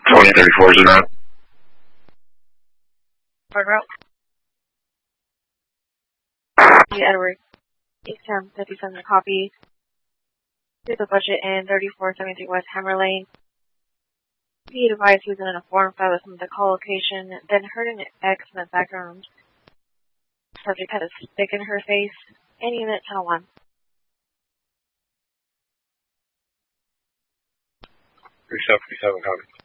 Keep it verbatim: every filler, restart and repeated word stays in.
twenty thirty-four is around. Hard route. Edward, Eastham fifty-seven copy. Here's the budget in thirty-four seventy-three West Hammer Lane. He advised he was in a foreign file with the call location, then heard an X in the background. Subject had a stick in her face. Any unit, channel one. thirty-seven fifty-seven copy.